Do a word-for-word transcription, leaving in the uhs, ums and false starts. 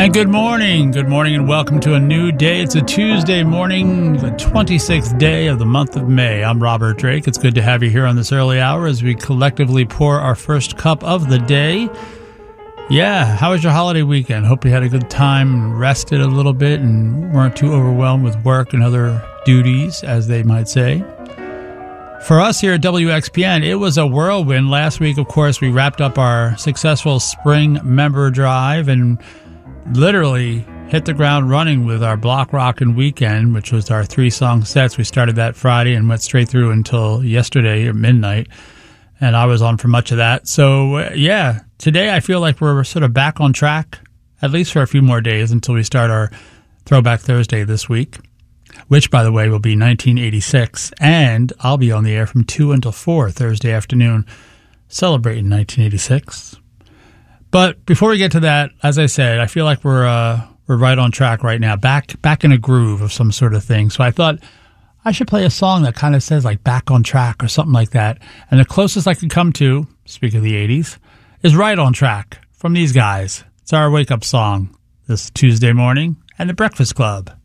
And good morning, good morning, and welcome to a new day. It's a Tuesday morning, the twenty-sixth day of the month of May. I'm Robert Drake. It's good to have you here on this early hour as we collectively pour our first cup of the day. Yeah, how was your holiday weekend? Hope you had a good time and rested a little bit and weren't too overwhelmed with work and other duties, as they might say. For us here at W X P N, it was a whirlwind. Last week, of course, we wrapped up our successful spring member drive and literally hit the ground running with our Block Rockin' Weekend, which was our three-song sets. We started that Friday and went straight through until yesterday at midnight, and I was on for much of that. So, uh, yeah, today I feel like we're sort of back on track, at least for a few more days until we start our Throwback Thursday this week, which, by the way, will be nineteen eighty-six, and I'll be on the air from two until four Thursday afternoon, celebrating nineteen eighty-six. But before we get to that, as I said, I feel like we're uh, we're right on track right now, back back in a groove of some sort of thing. So I thought I should play a song that kind of says like back on track or something like that. And the closest I could come to, speaking of the eighties, is Right on Track from these guys. It's our wake-up song this Tuesday morning and the Breakfast Club.